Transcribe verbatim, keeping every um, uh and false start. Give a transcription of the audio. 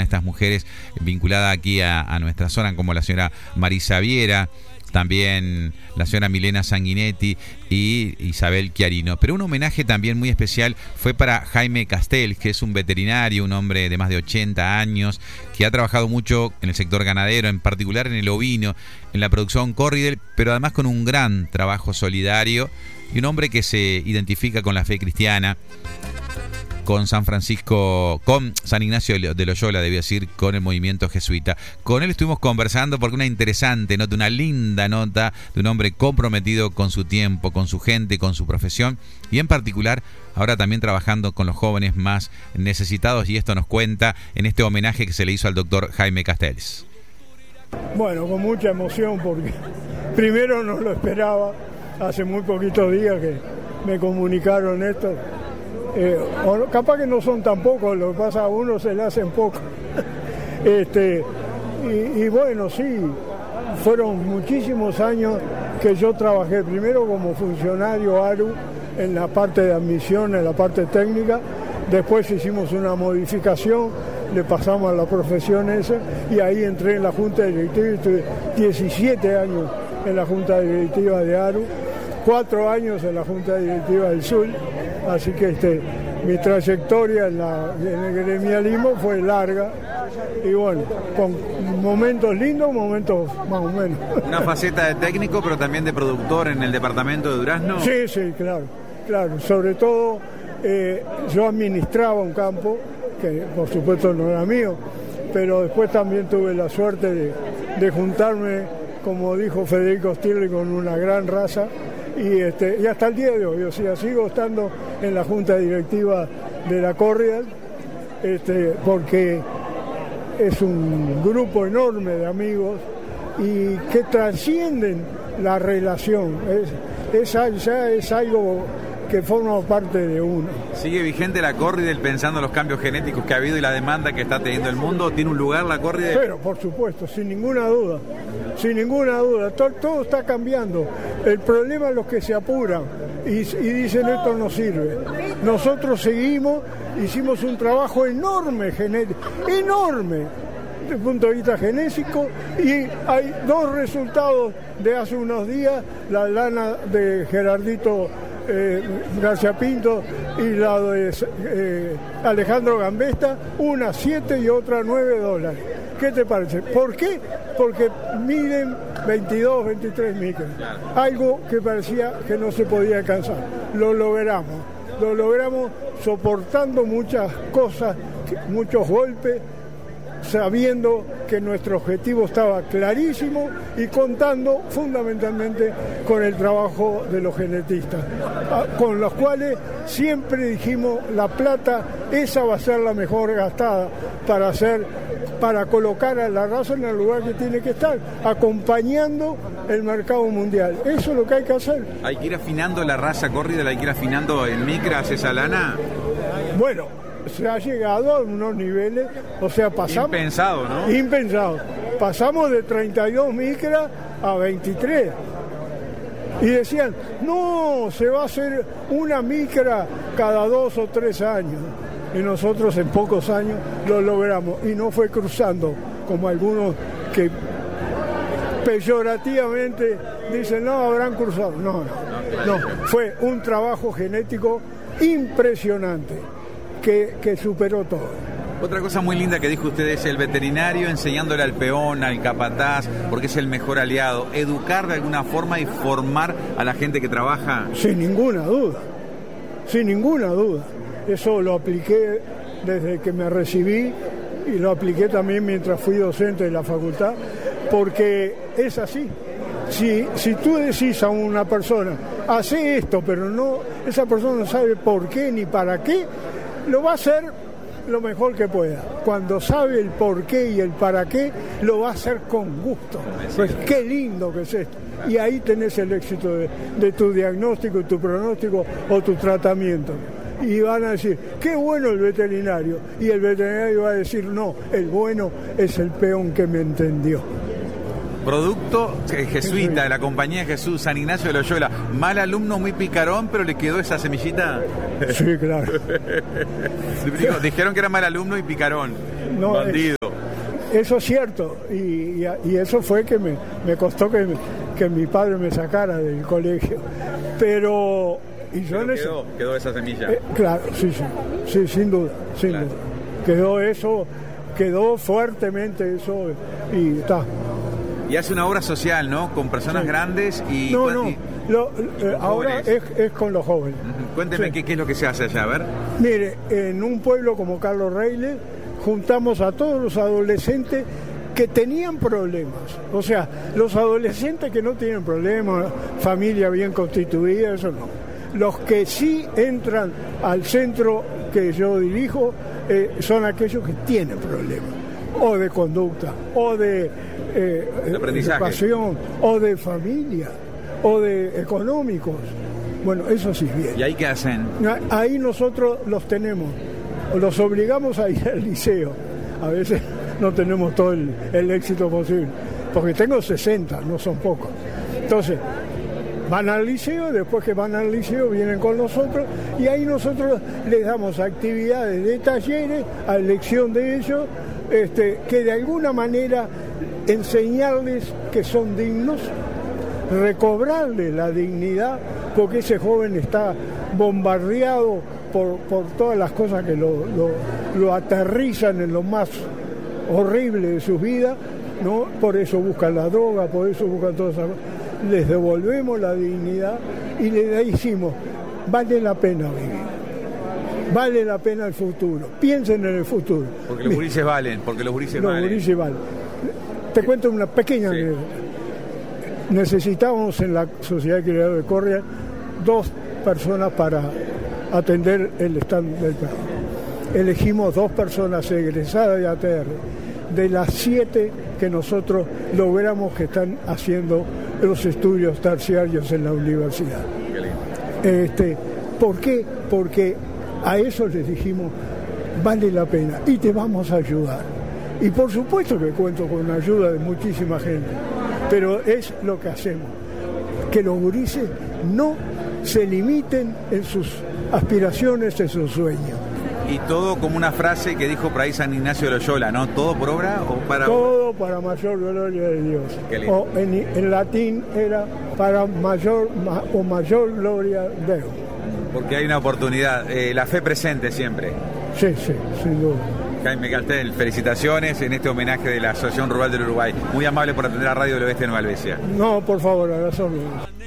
estas mujeres vinculadas aquí a, a nuestra zona, como la señora Marisa Viera, también la señora Milena Sanguinetti y Isabel Chiarino. Pero un homenaje también muy especial fue para Jaime Castells, que es un veterinario, un hombre de más de ochenta años, que ha trabajado mucho en el sector ganadero, en particular en el ovino, en la producción Corridel, pero además con un gran trabajo solidario, y un hombre que se identifica con la fe cristiana, con San Francisco, con San Ignacio de Loyola, debía decir, con el movimiento jesuita. Con él estuvimos conversando porque una interesante nota, una linda nota de un hombre comprometido con su tiempo, con su gente, con su profesión, y en particular ahora también trabajando con los jóvenes más necesitados, y esto nos cuenta en este homenaje que se le hizo al doctor Jaime Castells. Bueno, con mucha emoción porque primero no lo esperaba, hace muy poquitos días que me comunicaron esto. Eh, o capaz que no son tan pocos, lo que pasa a uno se le hacen pocos. este, y, y bueno, sí, fueron muchísimos años que yo trabajé primero como funcionario ARU en la parte de admisión, en la parte técnica, después hicimos una modificación, le pasamos a la profesión esa y ahí entré en la Junta Directiva y estuve diecisiete años en la Junta Directiva de ARU, cuatro años en la Junta Directiva del Sur. Así que este, mi trayectoria en, la, en el gremialismo fue larga y bueno, con momentos lindos, momentos más o menos. Una faceta de técnico, pero también de productor en el departamento de Durazno. Sí, sí, claro, claro. Sobre todo eh, yo administraba un campo, que por supuesto no era mío, pero después también tuve la suerte de, de juntarme, como dijo Federico Stirling, con una gran raza. Y, este, y hasta el día de hoy, o sea, sigo estando en la junta directiva de la Corridel, este, porque es un grupo enorme de amigos y que trascienden la relación, es, es, ya es algo que forma parte de uno. ¿Sigue vigente la Corridel pensando en los cambios genéticos que ha habido y la demanda que está teniendo el mundo? ¿Tiene un lugar la Corridel? Pero por supuesto, sin ninguna duda, sin ninguna duda, todo, todo está cambiando. El problema es los que se apuran y, y dicen esto no sirve. Nosotros seguimos, hicimos un trabajo enorme, genético, enorme, desde el punto de vista genético, y hay dos resultados de hace unos días, la lana de Gerardito Eh, García Pinto y la de eh, Alejandro Gambetta, una siete y otra nueve dólares. ¿Qué te parece? ¿Por qué? Porque miden veintidós, veintitrés micras. Algo que parecía que no se podía alcanzar. Lo logramos. Lo logramos soportando muchas cosas, muchos golpes, sabiendo que nuestro objetivo estaba clarísimo y contando fundamentalmente con el trabajo de los genetistas, con los cuales siempre dijimos la plata, esa va a ser la mejor gastada para hacer, para colocar a la raza en el lugar que tiene que estar, acompañando el mercado mundial. Eso es lo que hay que hacer. Hay que ir afinando la raza Corridel, hay que ir afinando en micras esa lana. Bueno, se ha llegado a unos niveles, o sea, pasamos... Impensado, ¿no? Impensado. Pasamos de treinta y dos micras a veintitrés. Y decían, no, se va a hacer una micra cada dos o tres años. Y nosotros en pocos años lo logramos. Y no fue cruzando, como algunos que peyorativamente dicen, no, habrán cruzado. No, no, no. Fue un trabajo genético impresionante. Que, que superó todo. Otra cosa muy linda que dijo usted es el veterinario enseñándole al peón, al capataz, porque es el mejor aliado. Educar de alguna forma y formar a la gente que trabaja. Sin ninguna duda, sin ninguna duda. Eso lo apliqué desde que me recibí y lo apliqué también mientras fui docente de la facultad, porque es así. Si, si tú decís a una persona, hace esto, pero no, esa persona no sabe por qué ni para qué, lo va a hacer lo mejor que pueda. Cuando sabe el por qué y el para qué, lo va a hacer con gusto. Pues qué lindo que es esto. Y ahí tenés el éxito de, de tu diagnóstico, tu pronóstico o tu tratamiento. Y van a decir, qué bueno el veterinario. Y el veterinario va a decir, no, el bueno es el peón que me entendió. Producto jesuita de la Compañía de Jesús, San Ignacio de Loyola. Mal alumno, muy picarón, pero le quedó esa semillita. Sí, claro. Dijeron que era mal alumno y picarón. No, bandido. Eso es cierto, y, y, y eso fue que me, me costó que, me, que mi padre me sacara del colegio. Pero... Y yo Pero en quedó, ese, quedó esa semilla. Eh, claro, sí, sí, sí, sin duda, sin Claro. duda. Quedó eso, quedó fuertemente eso y está. Y hace una obra social, ¿no? Con personas Sí. grandes y... No, no, y- lo- y eh, con ahora jóvenes. es, es con los jóvenes. Ujú. Cuénteme Sí. qué, qué es lo que se hace allá, a ver. Mire, en un pueblo como Carlos Reyes juntamos a todos los adolescentes que tenían problemas. O sea, los adolescentes que no tienen problemas, familia bien constituida, eso no. Los que sí entran al centro que yo dirijo eh, son aquellos que tienen problemas, o de conducta, o de, eh, De aprendizaje. educación, o de familia, o de económicos. Bueno, eso sí bien. ¿Y ahí qué hacen? Ahí nosotros los tenemos, los obligamos a ir al liceo. A veces no tenemos todo el, el éxito posible, porque tengo sesenta, no son pocos. Entonces, van al liceo, después que van al liceo vienen con nosotros y ahí nosotros les damos actividades de talleres a elección de ellos, este, que de alguna manera enseñarles que son dignos, recobrarles la dignidad, porque ese joven está bombardeado por, por todas las cosas que lo, lo, lo aterrizan en lo más horrible de su vida, ¿no? Por eso buscan la droga, por eso buscan todas esas cosas. Les devolvemos la dignidad y le decimos, vale la pena vivir, vale la pena el futuro, piensen en el futuro. Porque los gurises valen, porque los gurises Los valen. gurises valen. Te cuento una pequeña Sí. anécdota. Necesitábamos en la Sociedad de Criadores de Córdoba dos personas para atender el stand del perro. Elegimos dos personas egresadas de A T R, de las siete que nosotros logramos que están haciendo los estudios terciarios en la universidad. Qué lindo. Este, ¿Por qué? Porque a eso les dijimos, vale la pena y te vamos a ayudar. Y por supuesto que cuento con la ayuda de muchísima gente, pero es lo que hacemos, que los gurises no se limiten en sus aspiraciones, en sus sueños. Y todo como una frase que dijo por ahí San Ignacio de Loyola, ¿no? ¿Todo por obra o para obra? Todo para mayor gloria de Dios. Qué lindo. O en, en latín era para mayor ma- o mayor gloria de Dios. Porque hay una oportunidad. Eh, la fe presente siempre. Sí, sí, sin duda. Jaime Castel, felicitaciones en este homenaje de la Asociación Rural del Uruguay. Muy amable por atender a Radio del Oeste de Nueva Albesia. No, por favor, a las órdenes.